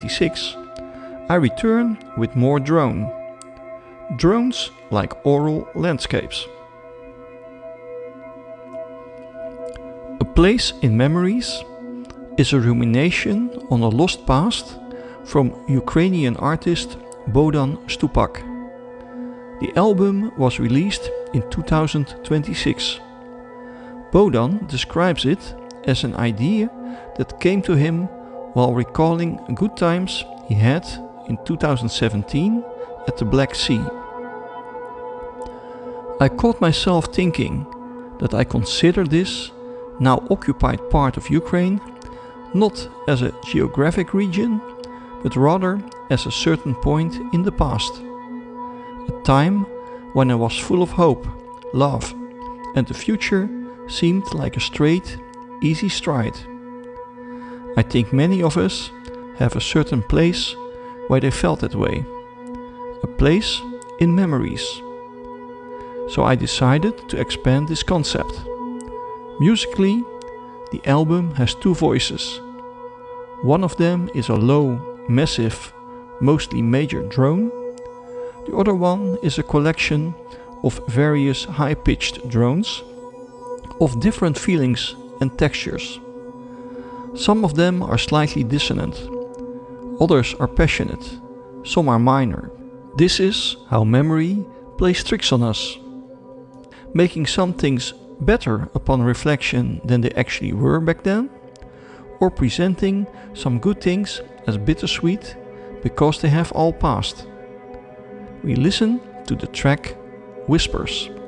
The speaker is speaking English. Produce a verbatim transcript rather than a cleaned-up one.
twenty-six, I return with more drone. Drones like oral landscapes. A Place in Memories is a rumination on a lost past from Ukrainian artist Bohdan Stupak. The album was released in two thousand twenty-six. Bohdan describes it as an idea that came to him while recalling good times he had in two thousand seventeen at the Black Sea. I caught myself thinking that I consider this now occupied part of Ukraine not as a geographic region, but rather as a certain point in the past. A time when I was full of hope, love, and the future seemed like a straight, easy stride. I think many of us have a certain place where they felt that way. A place in memories. So I decided to expand this concept. Musically, the album has two voices. One of them is a low, massive, mostly major drone. The other one is a collection of various high-pitched drones of different feelings and textures. Some of them are slightly dissonant, others are passionate, some are minor. This is how memory plays tricks on us, making some things better upon reflection than they actually were back then, or presenting some good things as bittersweet because they have all passed. We listen to the track Whispers.